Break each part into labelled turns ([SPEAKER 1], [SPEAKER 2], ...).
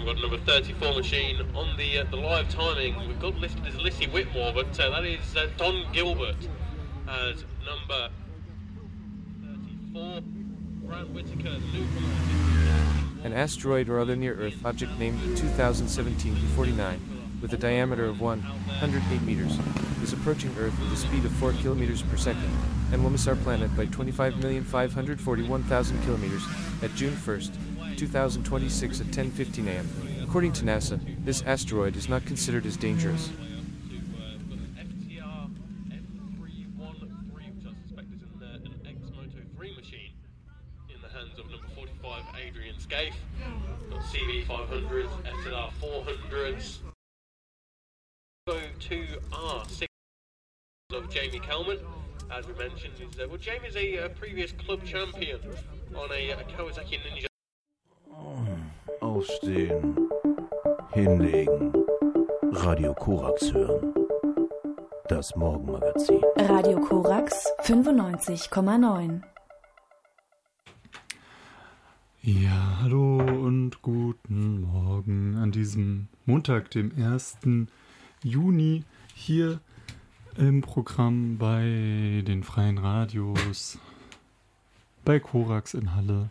[SPEAKER 1] we've got number 34 machine on the live timing. We've got listed as Lissy Whitmore, but that is Don Gilbert as number 34. Grant Whitaker,
[SPEAKER 2] An asteroid or other near-Earth object named 2017 B49 with a diameter of 108 meters is approaching Earth with a speed of 4 kilometers per second and will miss our planet by 25,541,000 kilometers at June 1st, 2026 at 10:15 a.m. According to NASA, this asteroid is not considered as dangerous.
[SPEAKER 1] FTR F313, which I suspect is an X-Moto3 machine in the hands of number 45 Adrian Scaife. Got CV500s, SLR 400s. Go to R6 of Jamie Kalman, as we mentioned. Jamie's a previous club champion on a Kawasaki Ninja.
[SPEAKER 3] Aufstehen, hinlegen, Radio Korax hören. Das Morgenmagazin.
[SPEAKER 4] Radio Korax 95,9.
[SPEAKER 5] Ja, hallo und guten Morgen an diesem Montag, dem 1. Juni, hier im Programm bei den Freien Radios, bei Korax in Halle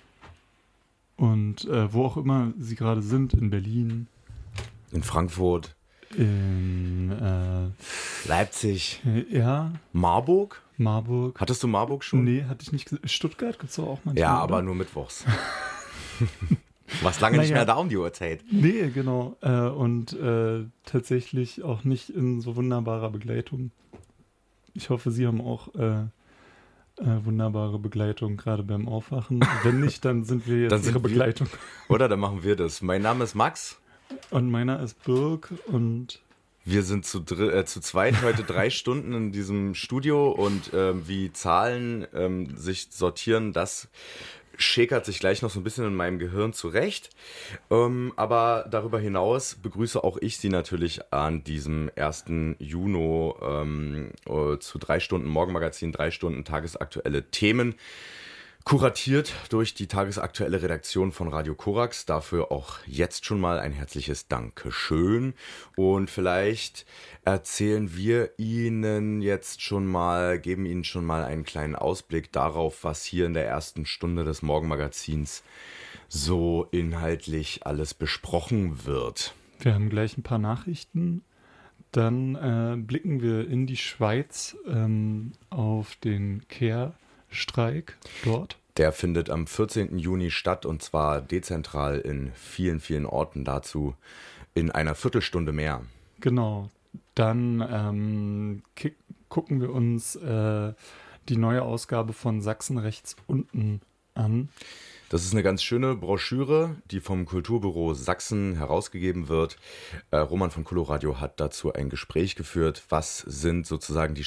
[SPEAKER 5] und wo auch immer Sie gerade sind, in Berlin,
[SPEAKER 3] In Frankfurt,
[SPEAKER 5] in
[SPEAKER 3] Leipzig,
[SPEAKER 5] ja,
[SPEAKER 3] Marburg.
[SPEAKER 5] Hattest
[SPEAKER 3] du Marburg schon?
[SPEAKER 5] Nee, hatte ich nicht. Stuttgart gibt es auch manchmal.
[SPEAKER 3] Ja, aber
[SPEAKER 5] oder?
[SPEAKER 3] nur mittwochs. Was lange nicht mehr da um die Uhrzeit.
[SPEAKER 5] Nee, genau. Und tatsächlich auch nicht in so wunderbarer Begleitung. Ich hoffe, Sie haben auch wunderbare Begleitung, gerade beim Aufwachen. Wenn nicht, dann sind wir jetzt Ihre Begleitung.
[SPEAKER 3] Oder dann machen wir das. Mein Name ist Max.
[SPEAKER 5] Und meiner ist Birk und
[SPEAKER 3] wir sind zu zweit heute 3 Stunden in diesem Studio und wie Zahlen sich sortieren, das schäkert sich gleich noch so ein bisschen in meinem Gehirn zurecht. Aber darüber hinaus begrüße auch ich Sie natürlich an diesem 1. Juni zu 3 Stunden Morgenmagazin, 3 Stunden tagesaktuelle Themen. Kuratiert durch die tagesaktuelle Redaktion von Radio Korax. Dafür auch jetzt schon mal ein herzliches Dankeschön. Und vielleicht erzählen wir Ihnen jetzt schon mal, geben Ihnen schon mal einen kleinen Ausblick darauf, was hier in der ersten Stunde des Morgenmagazins so inhaltlich alles besprochen wird.
[SPEAKER 5] Wir haben gleich ein paar Nachrichten. Dann blicken wir in die Schweiz auf den Care-Streik dort.
[SPEAKER 3] Der findet am 14. Juni statt und zwar dezentral in vielen, vielen Orten, dazu in einer Viertelstunde mehr.
[SPEAKER 5] Genau. Dann gucken wir uns die neue Ausgabe von Sachsen rechts unten an.
[SPEAKER 3] Das ist eine ganz schöne Broschüre, die vom Kulturbüro Sachsen herausgegeben wird. Roman von Coloradio hat dazu ein Gespräch geführt. Was sind sozusagen die